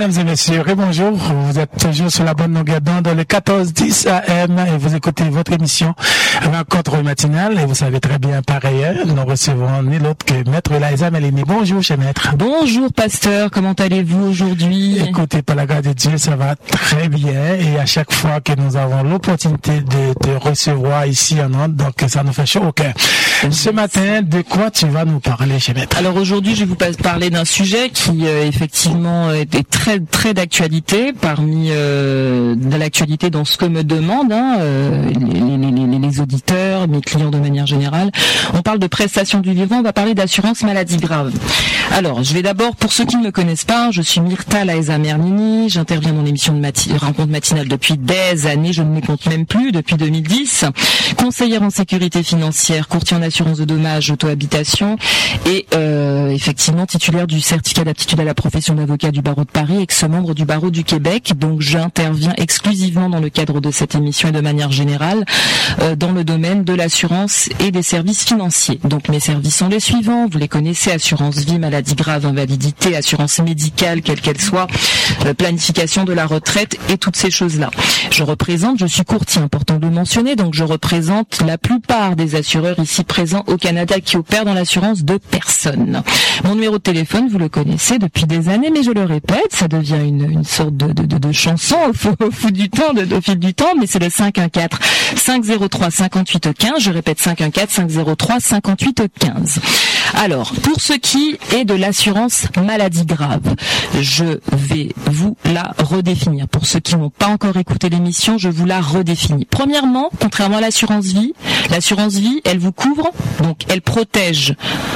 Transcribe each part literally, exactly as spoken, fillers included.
Mesdames et messieurs, et bonjour. Vous êtes toujours sur la bonne longueur d'onde dans le quatorze dix A M et vous écoutez votre émission Rencontre matinale. Et vous savez très bien, par ailleurs, nous recevons ni l'autre que Maître Eliza Melini. Bonjour, cher Maître. Bonjour, pasteur. Comment allez-vous aujourd'hui? Écoutez, par la grâce de Dieu, ça va très bien. Et à chaque fois que nous avons l'opportunité de te recevoir ici en onde, donc ça nous fait chaud au cœur. Ce matin, de quoi tu vas nous parler, cher Maître? Alors aujourd'hui, je vais vous parler d'un sujet qui euh, effectivement est très très d'actualité, parmi euh, de l'actualité dans ce que me demandent hein, euh, les, les, les, les auditeurs, mes clients de manière générale. On parle de prestations du vivant, on va parler d'assurance maladie grave. Alors, je vais d'abord, pour ceux qui ne me connaissent pas, je suis Myrta Laeza Melini, j'interviens dans l'émission de mati- rencontre matinale depuis des années, je ne les compte même plus, depuis deux mille dix, conseillère en sécurité financière, courtier en assurance de dommages, auto-habitation et euh, effectivement titulaire du certificat d'aptitude à la profession d'avocat du barreau de Paris, ex-membre du barreau du Québec. Donc j'interviens exclusivement dans le cadre de cette émission et de manière générale euh, dans le domaine de l'assurance et des services financiers. Donc mes services sont les suivants, vous les connaissez: assurance vie, maladie grave, invalidité, assurance médicale quelle qu'elle soit, euh, planification de la retraite et toutes ces choses-là. Je représente, je suis courtier, important de le mentionner, donc je représente la plupart des assureurs ici présents au Canada qui opèrent dans l'assurance de personnes. Mon numéro de téléphone, vous le connaissez depuis des années, mais je le répète, ça devient une, une sorte de, de, de, de chanson au, au fil du temps, de, au fil du temps, mais c'est le cinq un quatre, cinq zéro trois, cinquante-huit quinze. Je répète, cinq un quatre, cinq zéro trois, cinquante-huit quinze. Alors, pour ce qui est de l'assurance maladie grave, je vais vous la redéfinir. Pour ceux qui n'ont pas encore écouté l'émission, je vous la redéfinis. Premièrement, contrairement à l'assurance vie, l'assurance vie, elle vous couvre, donc elle protège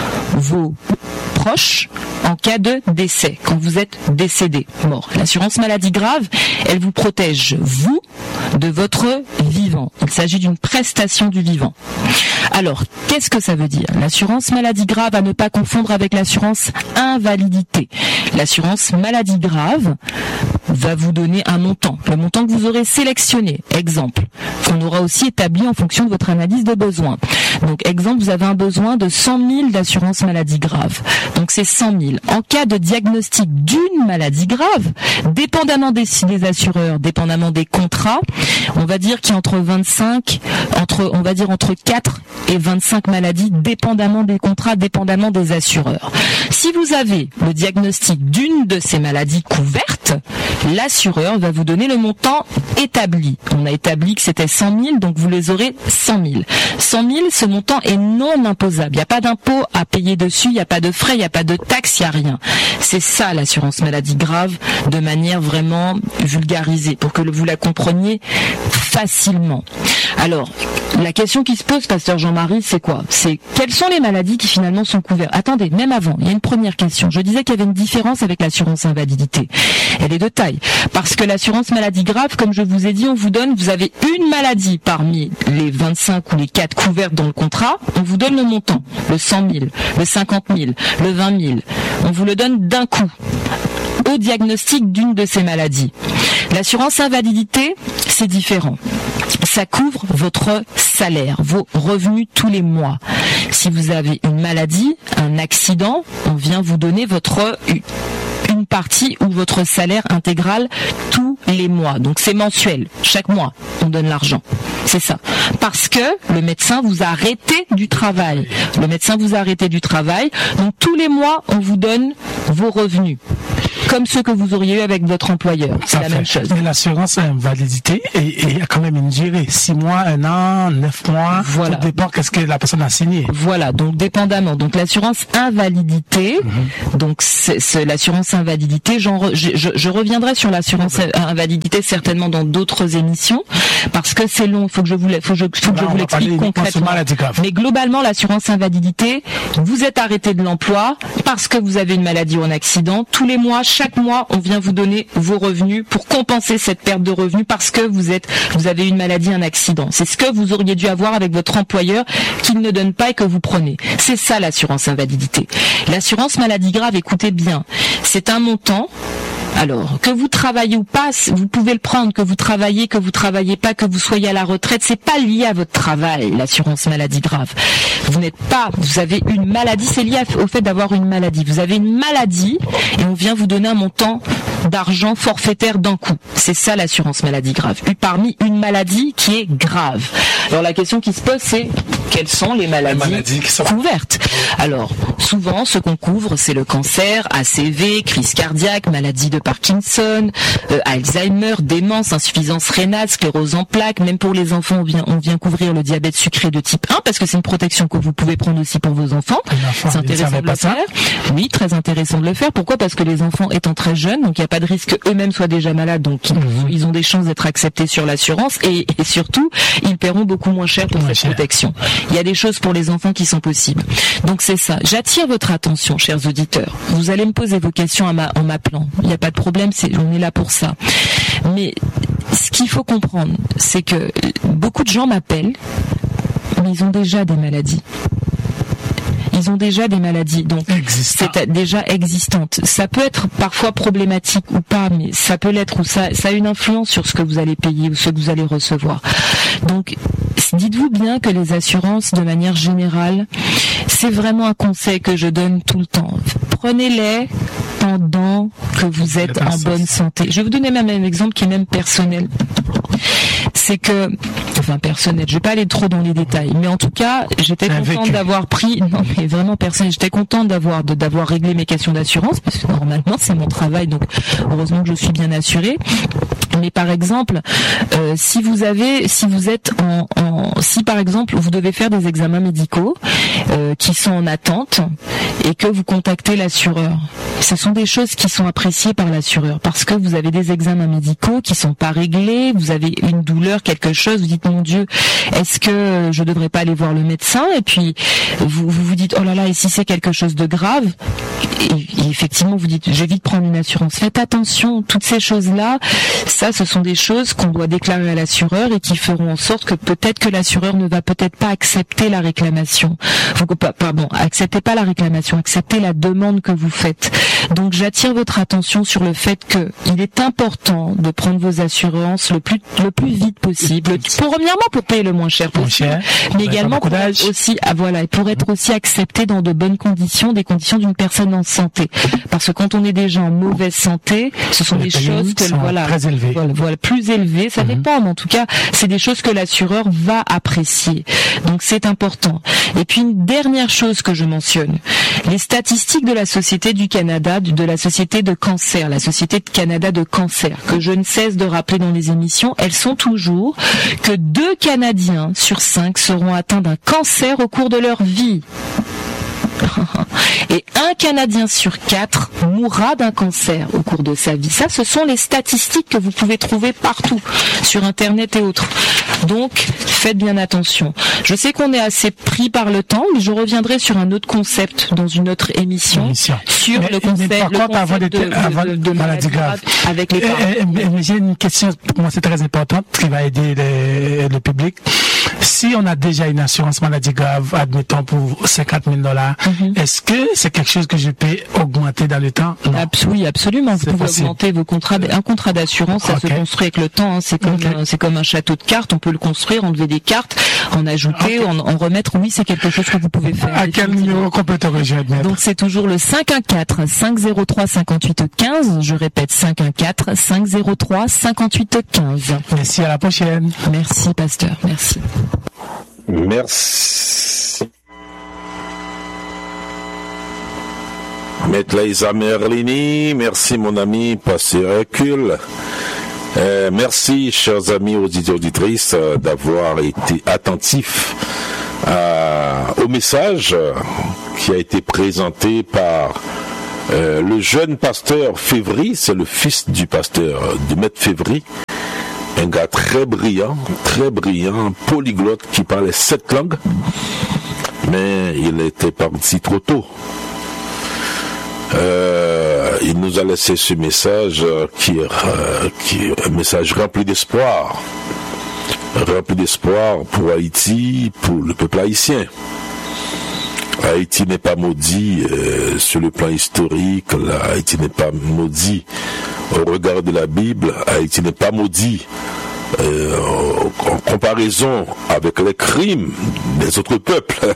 vos proches en cas de décès, quand vous êtes décédé, mort. L'assurance maladie grave, elle vous protège, vous, de votre vivant. Il s'agit d'une prestation du vivant. Alors, qu'est-ce que ça veut dire? L'assurance maladie grave à ne pas confondre avec l'assurance invalidité. L'assurance maladie grave va vous donner un montant, le montant que vous aurez sélectionné. Exemple, qu'on aura aussi établi en fonction de votre analyse de besoin. Donc, exemple, vous avez un besoin de cent mille d'assurance maladie grave. Donc, c'est cent mille. En cas de diagnostic d'une maladie grave, dépendamment des, des assureurs, dépendamment des contrats, on va dire qu'il y a entre vingt-cinq, entre, on va dire entre quatre et vingt-cinq maladies, dépendamment des contrats, dépendamment des assureurs. Si vous avez le diagnostic d'une de ces maladies couvertes, l'assureur va vous donner le montant établi. On a établi que c'était cent mille, donc vous les aurez cent mille. cent mille, ce montant est non imposable. Il n'y a pas d'impôt à payer dessus, il n'y a pas de frais, il n'y a pas de taxes, il n'y a rien. C'est ça l'assurance maladie grave, de manière vraiment vulgarisée, pour que vous la compreniez facilement. Alors, la question qui se pose, pasteur Jean-Marie, c'est quoi? C'est quelles sont les maladies qui finalement sont couvertes? Attendez, même avant, il y a une première question. Je disais qu'il y avait une différence avec l'assurance invalidité. Elle est de taille. Parce que l'assurance maladie grave, comme je vous ai dit, on vous donne, vous avez une maladie parmi les vingt-cinq ou les quatre couvertes dans le contrat, on vous donne le montant, le cent mille, le cinquante mille, le vingt mille. On vous le donne d'un coup, au diagnostic d'une de ces maladies. L'assurance invalidité, c'est différent. Ça couvre votre salaire, vos revenus tous les mois. Si vous avez une maladie, un accident, on vient vous donner votre une partie ou votre salaire intégral tous les mois. Donc c'est mensuel. Chaque mois, on donne l'argent. C'est ça. Parce que le médecin vous a arrêté du travail. Le médecin vous a arrêté du travail. Donc tous les mois, on vous donne vos revenus. Comme ceux que vous auriez eu avec votre employeur. C'est la même chose. Mais l'assurance invalidité, il y a quand même une durée. Six mois, un an, neuf mois. Voilà. Tout dépend qu'est-ce que la personne a signé. Voilà. Donc, dépendamment. Donc, l'assurance invalidité. Mm-hmm. Donc, c'est, c'est l'assurance invalidité. Genre, je, je, je reviendrai sur l'assurance invalidité certainement dans d'autres émissions. Parce que c'est long. Faut que je vous, faut que je, faut que Là, je vous l'explique concrètement. Mais globalement, l'assurance invalidité, vous êtes arrêté de l'emploi parce que vous avez une maladie ou un accident. Tous les mois, chaque mois, on vient vous donner vos revenus pour compenser cette perte de revenus parce que vous êtes, vous avez une maladie, un accident. C'est ce que vous auriez dû avoir avec votre employeur qu'il ne donne pas et que vous prenez. C'est ça l'assurance invalidité. L'assurance maladie grave, écoutez bien, c'est un montant. Alors, que vous travaillez ou pas, vous pouvez le prendre, que vous travaillez, que vous travaillez pas, que vous soyez à la retraite, c'est pas lié à votre travail, l'assurance maladie grave. Vous n'êtes pas, vous avez une maladie, c'est lié au fait d'avoir une maladie. Vous avez une maladie et on vient vous donner un montant d'argent forfaitaire d'un coup. C'est ça l'assurance maladie grave. Parmi une maladie qui est grave. Alors la question qui se pose, c'est quelles sont les maladies, les maladies qui sont couvertes? Alors souvent, ce qu'on couvre, c'est le cancer, A C V, crise cardiaque, maladie de Parkinson, euh, Alzheimer, démence, insuffisance rénale, sclérose en plaques. Même pour les enfants, on vient, on vient couvrir le diabète sucré de type un parce que c'est une protection que vous pouvez prendre aussi pour vos enfants. enfants c'est intéressant de le faire. Oui, très intéressant de le faire. Pourquoi? Parce que les enfants étant très jeunes, donc il n'y a pas de risque eux-mêmes soient déjà malades, donc mmh. ils ont des chances d'être acceptés sur l'assurance et, et surtout, ils paieront beaucoup moins cher pour moins cette cher. protection. Il y a des choses pour les enfants qui sont possibles. Donc c'est ça. J'attire votre attention, chers auditeurs. Vous allez me poser vos questions à ma, en m'appelant. Il n'y a pas de problème, c'est, on est là pour ça. Mais ce qu'il faut comprendre, c'est que beaucoup de gens m'appellent, mais ils ont déjà des maladies. Ils ont déjà des maladies, donc Existant. c'est déjà existantes. Ça peut être parfois problématique ou pas, mais ça peut l'être ou ça, ça a une influence sur ce que vous allez payer ou ce que vous allez recevoir. Donc, dites-vous bien que les assurances, de manière générale, c'est vraiment un conseil que je donne tout le temps. Prenez-les pendant que vous êtes en bonne santé. Je vais vous donner même un exemple qui est même personnel. C'est que, enfin personnel, je vais pas aller trop dans les détails, mais en tout cas, j'étais contente d'avoir pris, non mais vraiment personnel, j'étais contente d'avoir de, d'avoir réglé mes questions d'assurance, parce que normalement c'est mon travail, donc heureusement que je suis bien assurée. Mais par exemple, euh, si vous avez, si vous êtes en, en, si par exemple vous devez faire des examens médicaux euh, qui sont en attente et que vous contactez l'assureur, ce sont des choses qui sont appréciées par l'assureur parce que vous avez des examens médicaux qui sont pas réglés, vous avez une douleur, quelque chose, vous dites mon Dieu, est-ce que je devrais pas aller voir le médecin? Et puis vous vous, vous dites oh là là, et si c'est quelque chose de grave? Et, et effectivement vous dites je vais vite prendre une assurance. Faites attention, toutes ces choses-là, ça ce sont des choses qu'on doit déclarer à l'assureur et qui feront en sorte que peut-être que l'assureur ne va peut-être pas accepter la réclamation. Vous, pardon, acceptez pas la réclamation, acceptez la demande que vous faites. Donc j'attire votre attention sur le fait que il est important de prendre vos assurances le plus le plus vite possible. Pour premièrement pour payer le moins cher possible, cher, mais également pour être aussi ah, voilà, et pour être aussi accepté dans de bonnes conditions, des conditions d'une personne en santé. Parce que quand on est déjà en mauvaise santé, ce sont les des choses que voilà, très élevées. Voilà, voilà, plus élevées, ça mm-hmm. dépend, mais en tout cas, c'est des choses que l'assureur va apprécier. Donc c'est important. Et puis une dernière chose que je mentionne, les statistiques de la Société du Canada, de la Société de cancer, la Société de Canada de cancer, que je ne cesse de rappeler dans les émissions, elles sont toujours que deux Canadiens sur cinq seront atteints d'un cancer au cours de leur vie. Et un Canadien sur quatre mourra d'un cancer au cours de sa vie. Ça, ce sont les statistiques que vous pouvez trouver partout, sur Internet et autres. Donc, faites bien attention. Je sais qu'on est assez pris par le temps, mais je reviendrai sur un autre concept dans une autre émission, émission. sur mais, le concept, mais le concept avant de, de, avant de, de maladie grave avec les parents. Et, et, mais j'ai une question, pour moi c'est très importante, qui va aider les, le public. Si on a déjà une assurance maladie grave, admettons pour cinquante mille dollars, mm-hmm. est-ce que c'est quelque chose que je peux augmenter dans le temps? Non. Abs- oui, absolument. Vous c'est pouvez possible. augmenter vos contrats. Un contrat d'assurance, ça okay. se construit avec le temps. Hein. C'est comme, okay. un, c'est comme un château de cartes. On peut le construire, enlever des cartes, en ajouter, okay. en, en remettre. Oui, c'est quelque chose que vous pouvez faire. À quel numéro qu'on peut te rejoindre? Donc c'est toujours le cinq un quatre, cinq zéro trois, cinquante-huit quinze. Je répète, cinq un quatre, cinq zéro trois, cinquante-huit quinze. Merci, à la prochaine. Merci, pasteur. Merci. Merci. Maître Laïsa Merlini, merci mon ami, pasteur Hercule. Euh, merci, chers amis auditeurs auditrices, euh, d'avoir été attentifs à, au message euh, qui a été présenté par euh, le jeune pasteur Févry, c'est le fils du pasteur euh, du maître Févry. Un gars très brillant, très brillant, polyglotte qui parlait sept langues, mais il était parti trop tôt. Euh, il nous a laissé ce message euh, qui, euh, qui est un message rempli d'espoir, rempli d'espoir pour Haïti, pour le peuple haïtien. Haïti n'est pas maudit euh, sur le plan historique, là, Haïti n'est pas maudit au regard de la Bible, Haïti n'est pas maudit euh, en, en comparaison avec les crimes des autres peuples.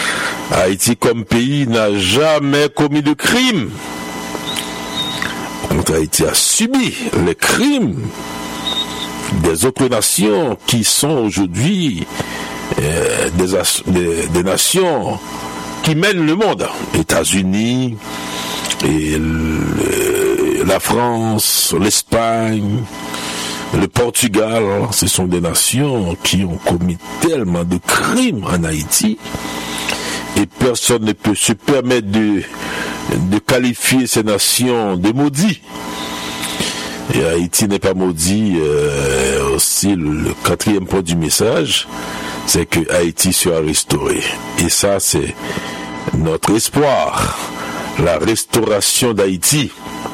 Haïti comme pays n'a jamais commis de crime. Haïti a subi les crimes des autres nations qui sont aujourd'hui euh, des, des, des nations qui mènent le monde. États-Unis, et le, la France, l'Espagne, le Portugal, ce sont des nations qui ont commis tellement de crimes en Haïti et personne ne peut se permettre de, de qualifier ces nations de maudits. Et Haïti n'est pas maudit. Euh, aussi, le, le quatrième point du message, c'est que Haïti sera restauré. Et ça, c'est notre espoir, la restauration d'Haïti.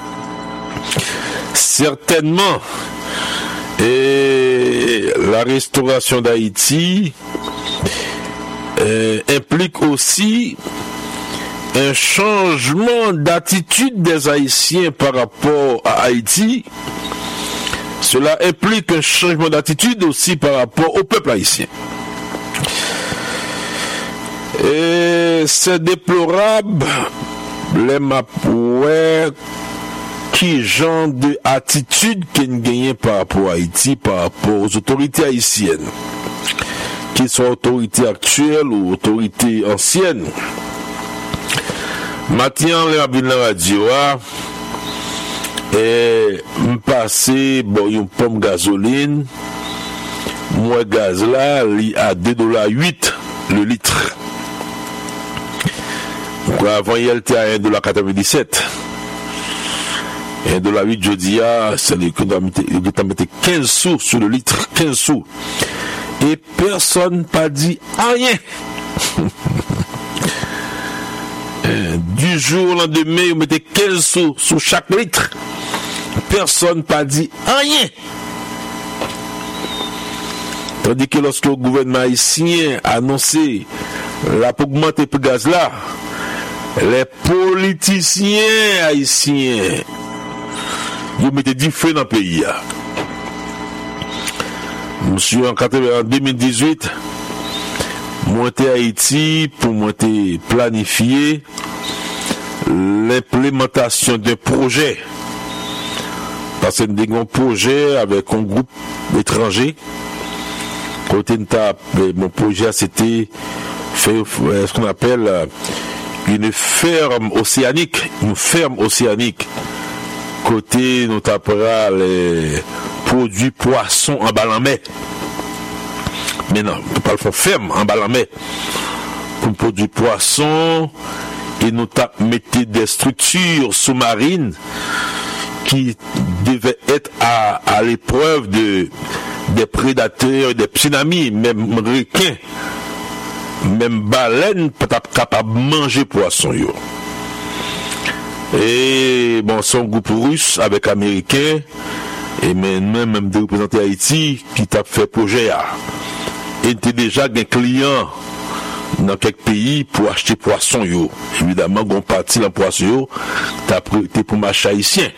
Certainement, et la restauration d'Haïti euh, implique aussi un changement d'attitude des Haïtiens par rapport à Haïti. Cela implique un changement d'attitude aussi par rapport au peuple haïtien. Et c'est déplorable les mapouets qui genre de attitude qu'on gagne par rapport à Haïti, par rapport aux autorités haïtiennes, qu'ils soient autorités actuelles ou autorités anciennes. Maintenant, les la radio, et m'passé, bon, une pomme gasoline, moi gaz là, li à deux dollars huit le litre. Donc, avant, il était à un dollar quatre-vingt-dix-sept. un dollar huit, je dis, ah, c'est le que tu mettre quinze sous sur le litre, quinze sous. Et personne n'a dit rien. Du jour au lendemain, vous mettez quinze sous sur chaque litre. Personne n'a dit rien. Tandis que lorsque le gouvernement haïtien a annoncé la pour augmenter le gaz là, les politiciens haïtiens, ils mettaient du feu dans le pays. Monsieur, en deux mille dix-huit, monter Haïti pour monter planifier l'implémentation d'un projet. Parce que nous avons un projet avec un groupe étranger. Côté de mon projet, c'était faire ce qu'on appelle une ferme océanique, une ferme océanique. Côté, nous tapera les produits poissons en bas en mer. Mais non, on ne peut pas le faire ferme en bas en mer. Pour produire poissons, et nous mettons des structures sous-marines qui devaient être à, à l'épreuve de, des prédateurs, des tsunamis, même requins, même baleines, peut être capable de manger poissons. Yo. Et bon, c'est un groupe russe avec américain, et maintenant même de représenter Haïti qui t'a fait projet. Et t'es déjà des clients dans quelques pays pour acheter poisson yo. Évidemment, on partit dans poisson yo, t'as prêté pour marché haïtien.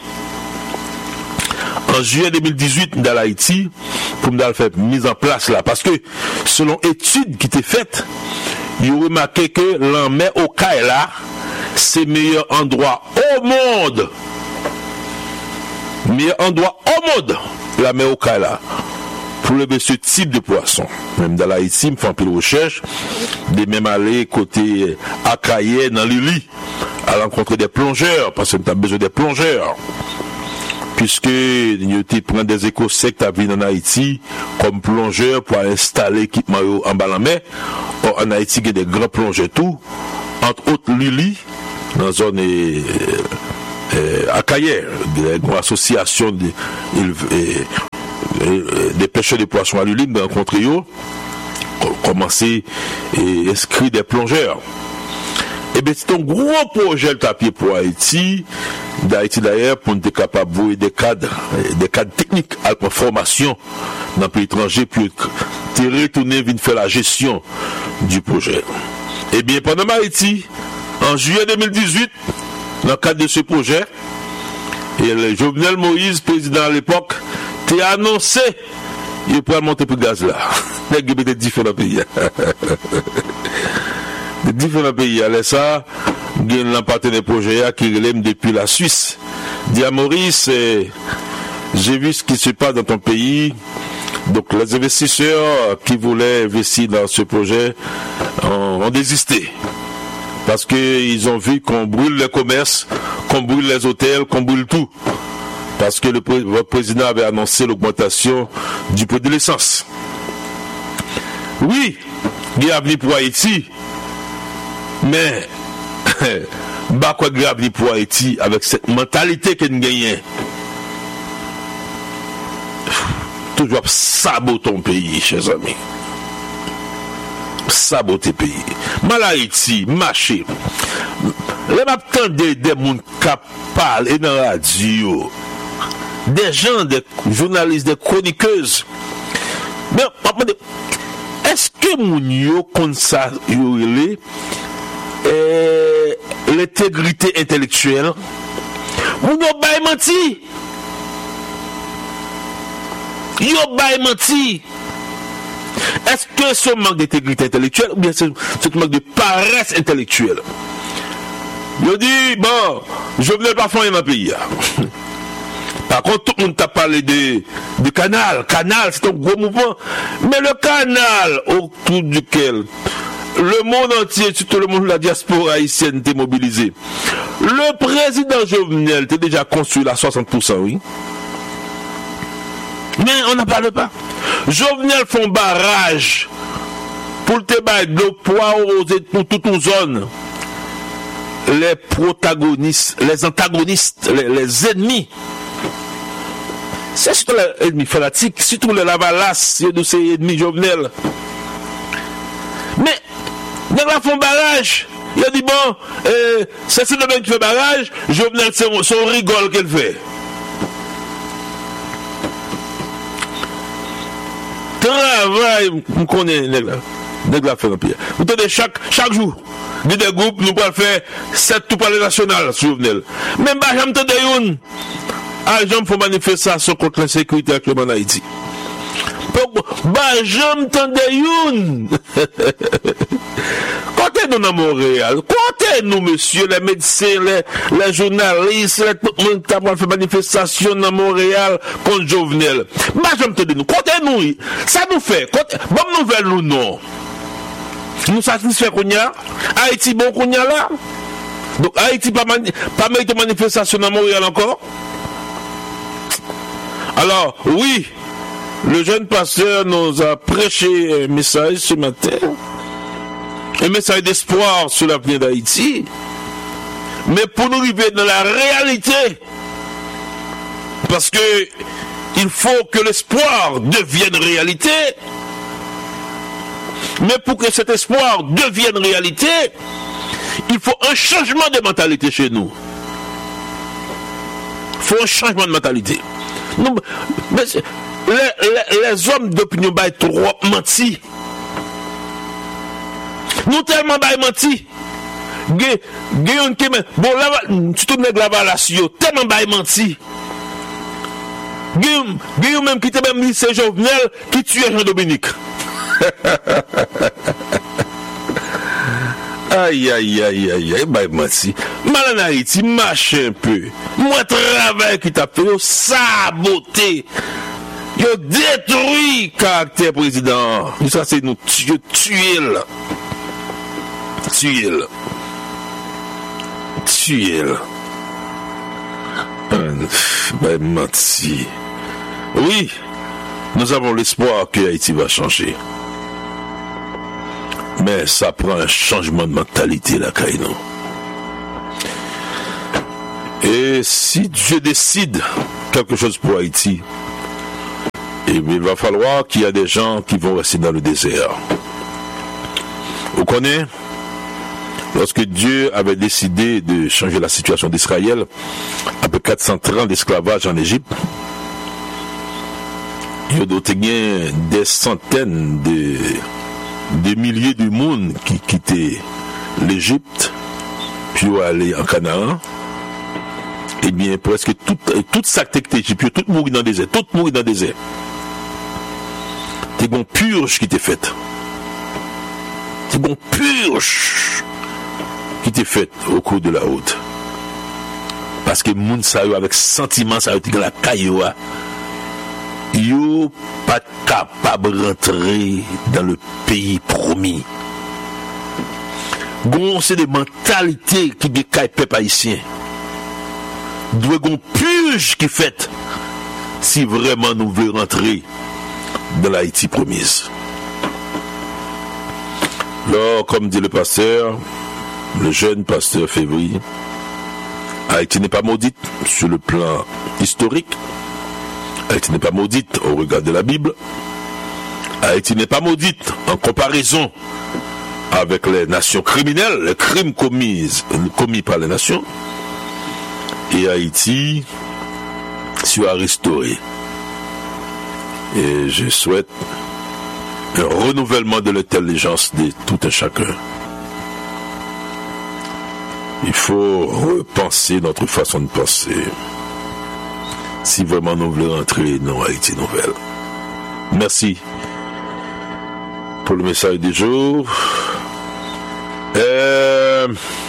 En juillet deux mille dix-huit, dans l'Haïti, pour me faire mise en place là, parce que selon études qui étaient faites, ils ont remarqué que la mer au Kaila, c'est le meilleur endroit au monde. Meilleur endroit au monde, la mer au Kaila, pour lever ce type de poisson. Même dans l'Haïti, je fais un peu de recherche, de même aller côté Akaye, dans l'Ili, à l'encontre des plongeurs, parce que tu as besoin des plongeurs. Puisque nous prenons des éco-sectes à venir en Haïti comme plongeurs pour installer l'équipement en bas en mer. Or, en Haïti, il y a des grands plongeurs tout, entre autres Lili, dans la zone euh, euh, Akaye, une association de, euh, euh, des pêcheurs de poissons à Lili, de rencontrer eux, commencer et inscrire des plongeurs. Et bien, c'est un gros projet de tapis pour Haïti, d'Haïti d'ailleurs, pour être capable de voir des cadres, des cadres techniques à la formation dans le pays étranger, pour te retourner, venir faire la gestion du projet. Et bien, pendant Haïti, en juillet deux mille dix-huit, dans le cadre de ce projet, et le Jovenel Moïse, président à l'époque, t'a annoncé, il pourrait monter pour le gaz là. Il y a des différents pays. De différents pays. Alors ça, il y a un partenaire projet qui relève depuis la Suisse. dit à Maurice, eh, j'ai vu ce qui se passe dans ton pays. Donc les investisseurs qui voulaient investir dans ce projet ont, ont désisté. Parce qu'ils ont vu qu'on brûle les commerces, qu'on brûle les hôtels, qu'on brûle tout. Parce que le, votre président avait annoncé l'augmentation du prix de l'essence. Oui, il y a venu pour Haïti, mais bah quoi grave pour Haïti avec cette mentalité que nous gagnons. Toujours saboter ton pays, chers amis. Saboter pays. Mal Haïti, marché. Les m'attendent des des gens qui parlent et dans la radio. Des gens, des journalistes, des chroniqueuses. Mais est-ce que moun yo kon sa yo relé l'intégrité intellectuelle? Moun yo bay menti. Yo bay menti. Est-ce que ce manque d'intégrité intellectuelle ou bien ce, ce manque de paresse intellectuelle? Yo dit, bon, je venais pas faire un pays. Par contre, tout le monde t'a parlé de, de canal. Canal, c'est un gros mouvement. Mais le canal autour duquel le monde entier, surtout le monde de la diaspora haïtienne, était mobilisé. Le président Jovenel était déjà construit à soixante pour cent, oui. Mais on n'en parle pas. Jovenel font barrage pour te battre de poids pour toute une zone. Les protagonistes, les antagonistes, les, les ennemis. C'est surtout les ennemis fanatiques, surtout les lavalas de ces ennemis Jovenel. Mais, dans la font barrage, il a dit bon, euh, c'est le mec qui fait barrage, Jovenel, c'est son rigole qu'elle fait. Travail, on connaît, nèg la fait dans pied. Vous tenez chaque, chaque jour, des groupes, nous pouvons faire sept tout palais national, Jovenel. Même pas, j'aime te dire, ah, j'aime faire manifestation contre l'insécurité actuellement en Haïti. Bah, j'aime te dire, comptez-nous dans Montréal, comptez-nous, monsieur, les médecins, les, les journalistes, les, tout le monde qui a fait manifestation dans Montréal contre Jovenel. Bah, j'aime te dire, comptez-nous, ça nous fait, comptez, bonne nouvelle ou non? Nous satisfaisons qu'on y a, Haïti bon qu'on y a là. Donc, Haïti pas, mani, pas mérite manifestation dans Montréal encore. Alors, oui, le jeune pasteur nous a prêché un message ce matin. Un message d'espoir sur l'avenir d'Haïti. Mais pour nous arriver dans la réalité, parce que il faut que l'espoir devienne réalité, mais pour que cet espoir devienne réalité, il faut un changement de mentalité chez nous. Il faut un changement de mentalité. Nous, mais les, les, les hommes d'opinion baillent trop menti. Nous tellement baillent menti. Bon, là, tu te mets de la valation, tellement baillent menti. Guillaume même qui était même lycée Jovenel qui tuait Jean-Dominique. Aïe, aïe, aïe, aïe, aïe, baillent menti. Mal en Haïti, marche un peu. Moi, travail qui t'a fait, saboté. Yo détruit caractère président. Ça, c'est nous tuer, tuer là. Tuer là. Tuer là. Ben, menti. Oui, nous avons l'espoir que Haïti va changer. Mais ça prend un changement de mentalité, là, Kaino. Et si Dieu décide quelque chose pour Haïti, et il va falloir qu'il y ait des gens qui vont rester dans le désert. Vous connaissez, lorsque Dieu avait décidé de changer la situation d'Israël, après quatre cent ans d'esclavage en Égypte, il y a des centaines de, de milliers de monde qui quittaient l'Égypte, puis allaient en Canaan. Eh bien, presque tout, toute sa technologie, puis tout mourir dans le désert, tout mourir dans le désert. C'est une purge qui t'est faite. C'est une purge qui t'est faite au cours de la route. parce que moun sa yo avec sentiment ça yo la caillou yo pas capable de rentrer dans le pays promis. Gon c'est des mentalités qui décaillent peuple haïtien. Doit gon purge qui fait si vraiment nous voulons rentrer dans l'Haïti promise. Alors, comme dit le pasteur, le jeune pasteur Février, Haïti n'est pas maudite sur le plan historique. Haïti n'est pas maudite au regard de la Bible. Haïti n'est pas maudite en comparaison avec les nations criminelles, les crimes commis, commis par les nations. Et Haïti sera restauré. Et je souhaite un renouvellement de l'intelligence de tout un chacun. Il faut repenser notre façon de penser si vraiment nous voulons entrer dans Haïti nouvelle. Merci pour le message du jour. Euh,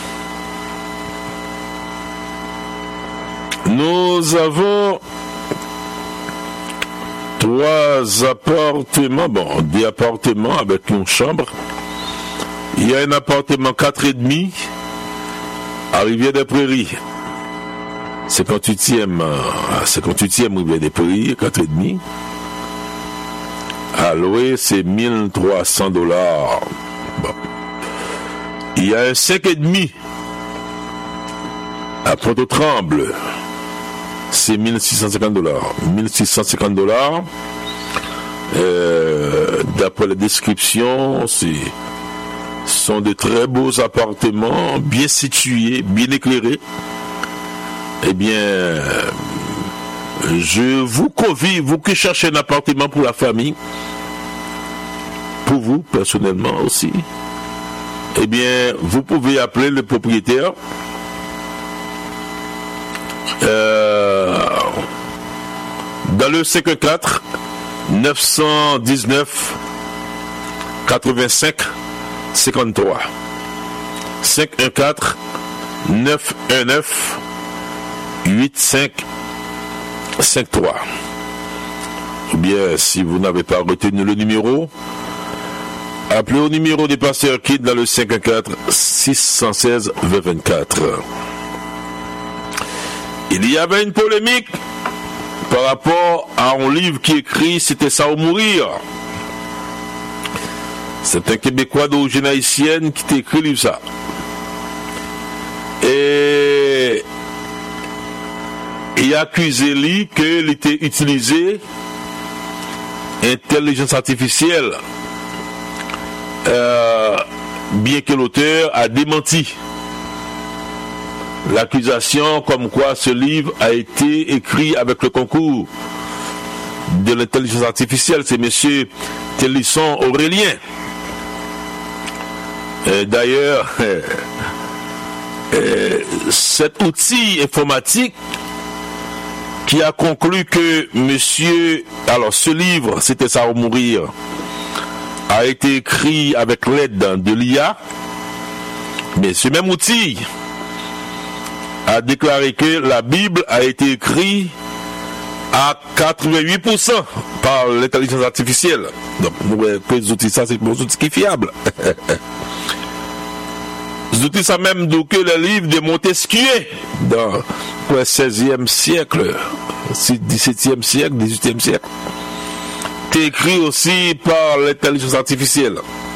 nous avons trois appartements, bon, des appartements avec une chambre. Il y a un appartement quatre et demi à Rivière des Prairies. cinquante-huitième, cinquante-huitième Rivière des Prairies, quatre et demi. À louer, c'est mille trois cents dollars. Bon. Il y a un cinq et demi à Pointe-aux-Trembles. C'est mille six cent cinquante dollars. mille six cent cinquante dollars. Euh, d'après la description, c'est sont de très beaux appartements, bien situés, bien éclairés. Eh bien, je vous convie, vous qui cherchez un appartement pour la famille, pour vous personnellement aussi, eh bien, vous pouvez appeler le propriétaire. Euh, dans le cinq un quatre neuf cent dix-neuf quatre-vingt-cinq cinquante-trois cinq un quatre neuf un neuf huit cinq cinq trois. Ou bien, si vous n'avez pas retenu le numéro, appelez au numéro du pasteur Kid dans le cinq un quatre six un six vingt vingt-quatre. Il y avait une polémique par rapport à un livre qui écrit C'était ça ou mourir. C'est un Québécois d'origine haïtienne qui t'écrit livre ça. Et il a accusé lui qu'il était utilisé intelligence artificielle, euh, bien que l'auteur a démenti l'accusation comme quoi ce livre a été écrit avec le concours de l'intelligence artificielle. C'est monsieur Télisson Aurélien. Et d'ailleurs, euh, euh, cet outil informatique qui a conclu que monsieur, alors ce livre, C'était ça ou mourir, a été écrit avec l'aide de l'I A, mais ce même outil a déclaré que la Bible a été écrite à quatre-vingt-huit pour cent par l'intelligence artificielle. Donc, nous voyons que les outils, ça, c'est des outils qui sont fiables. Les outils, ça même, donc, que le livre de Montesquieu, dans le seizième siècle, dix-septième siècle, dix-huitième siècle, est écrit aussi par l'intelligence artificielle.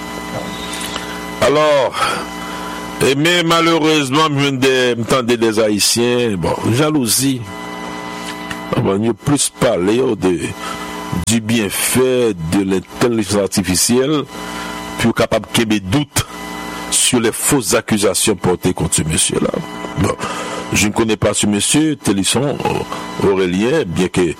Alors, et mais malheureusement, m'entendez des Haïtiens, bon, jalousie. On va plus parler de, du bienfait de l'intelligence artificielle, puis capable qu'il y ait des doutes sur les fausses accusations portées contre ce monsieur-là. Bon, je ne connais pas ce monsieur, Télisson Aurélien, bien que